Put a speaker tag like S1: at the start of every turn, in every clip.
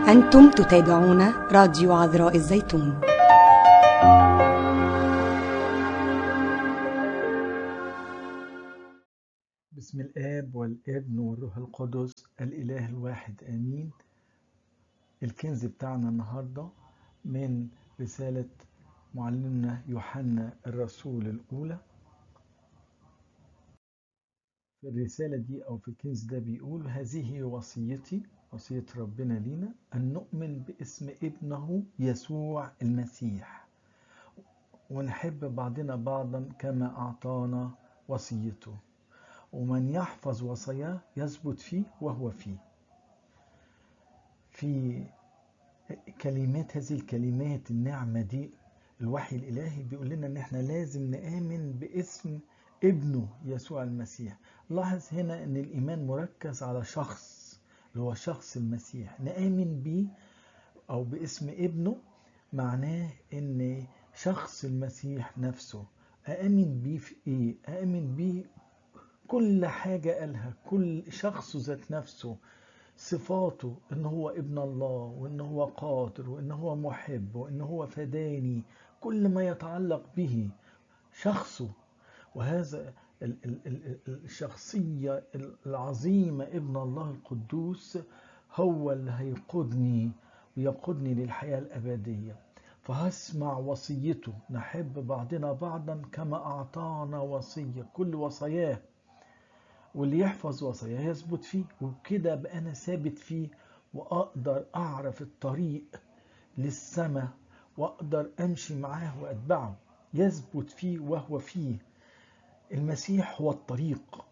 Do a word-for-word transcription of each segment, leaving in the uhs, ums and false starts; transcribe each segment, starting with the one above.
S1: أنتم تتابعون راديو عذراء الزيتون.
S2: بسم الآب والابن والروح القدس الإله الواحد آمين. الكنز بتاعنا النهاردة من رسالة معلمنا يوحنا الرسول الأولى. في الرسالة دي أو في الكنز ده بيقول: هذه وصيتي، وصية ربنا لينا، أن نؤمن باسم ابنه يسوع المسيح ونحب بعضنا بعضا كما أعطانا وصيته، ومن يحفظ وصاياه يثبت فيه وهو فيه. في كلمات هذه الكلمات النعمة دي الوحي الإلهي بيقول لنا إن احنا لازم نآمن باسم ابنه يسوع المسيح. لاحظ هنا إن الإيمان مركز على شخص اللي هو شخص المسيح. نآمن بيه أو باسم ابنه معناه إن شخص المسيح نفسه. أآمن بيه في إيه؟ أآمن بيه كل حاجة قالها، كل شخص ذات نفسه، صفاته، إن هو ابن الله، وإن هو قادر، وإن هو محب، وإن هو فداني، كل ما يتعلق به شخصه. وهذا الشخصية العظيمة ابن الله القدوس هو اللي هيقودني ويقودني للحياة الأبدية. فهسمع وصيته، نحب بعضنا بعضا كما أعطانا وصية، كل وصاياه، واللي يحفظ وصاياه يثبت فيه، وبكده بقى أنا ثابت فيه وأقدر أعرف الطريق للسماء وأقدر أمشي معاه وأتبعه. يثبت فيه وهو فيه. المسيح هو الطريق.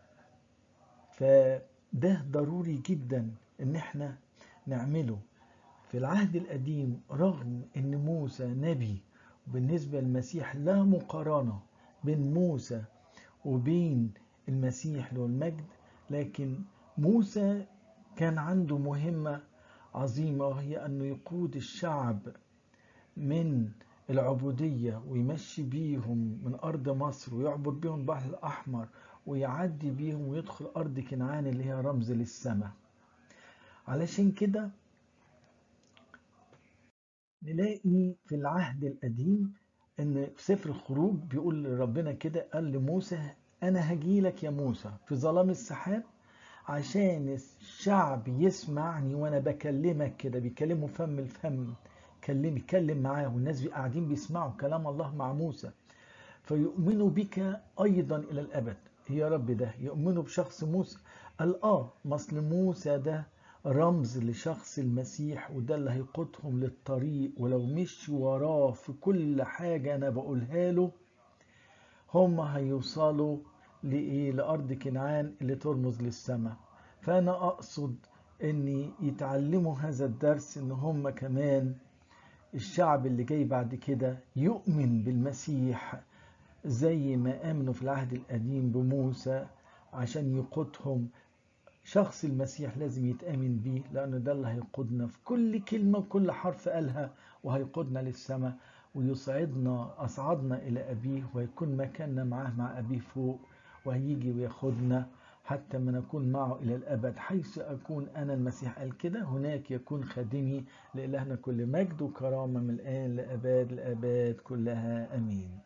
S2: فده ضروري جدا إن احنا نعمله. في العهد القديم رغم إن موسى نبي، بالنسبة للمسيح لا مقارنة بين موسى وبين المسيح له المجد، لكن موسى كان عنده مهمة عظيمة، وهي أنه يقود الشعب من العبودية ويمشي بيهم من أرض مصر ويعبر بيهم البحر الأحمر ويعدي بيهم ويدخل أرض كنعان اللي هي رمز للسماء. علشان كده نلاقي في العهد القديم ان في سفر الخروج بيقول ربنا كده، قال لموسى: انا هجيلك يا موسى في ظلام السحاب عشان الشعب يسمعني وانا بكلمك كده. بيكلموا فم الفم، كلم يتكلم معاه، والناس قاعدين بيسمعوا كلام الله مع موسى، فيؤمنوا بك ايضا الى الابد. يا رب ده يؤمنوا بشخص موسى. قال اه مصل موسى ده رمز لشخص المسيح، وده اللي هيقودهم للطريق، ولو مشوا وراه في كل حاجة أنا بقولها له هم هيوصلوا لإيه؟ لأرض كنعان اللي ترمز للسماء. فأنا أقصد أن يتعلموا هذا الدرس، أن هم كمان الشعب اللي جاي بعد كده يؤمن بالمسيح زي ما آمنوا في العهد القديم بموسى عشان يقودهم. شخص المسيح لازم يتآمن بيه، لأنه ده اللي هيقودنا في كل كلمة وكل حرف قالها، وهيقودنا للسماء ويصعدنا أصعدنا إلى أبيه، ويكون مكاننا معاه مع أبيه فوق، وهيجي وياخدنا حتى ما نكون معه إلى الأبد. حيث أكون أنا، المسيح قال كده، هناك يكون خادمي. لإلهنا كل مجد وكرامة من الآن لأباد الآباد كلها، أمين.